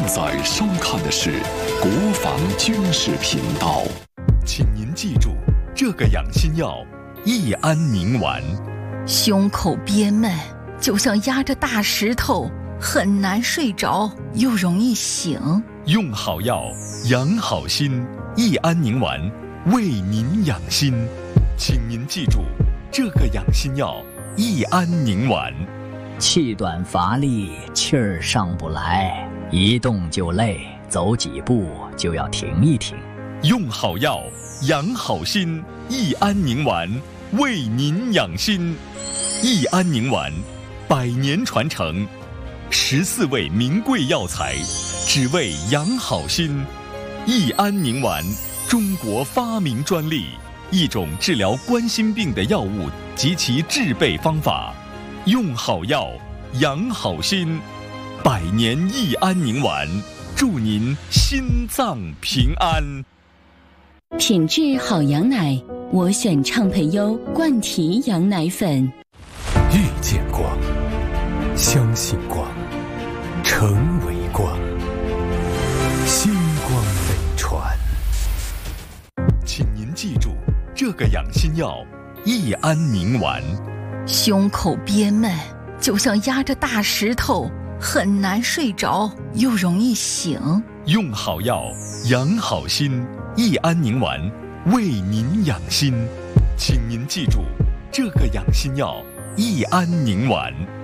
在收看的是国防军事频道，请您记住这个养心药益安宁丸。 胸口憋闷，就像压着大石头，很难睡着，又容易醒。 用好药，养好心，益安宁丸为您养心。请您记住这个养心药益安宁丸。 气短乏力，气儿上不来，一动就累，走几步就要停一停。 用好药，养好心，益安宁丸为您养心。益安宁丸100年传承，14味名贵药材，只为养好心。益安宁丸，中国发明专利，一种治疗冠心病的药物及其制备方法。用好药，养好心，100年益安宁丸，祝您心脏平安。 品质好羊奶，我选畅培优冠提羊奶粉。 遇见光，相信光，成为光，星光美传。 请您记住这个养心药益安宁丸。 胸口憋闷，就像压着大石头，很难睡着，又容易醒。 用好药，养好心，益安宁丸为您养心。请您记住这个养心药益安宁丸。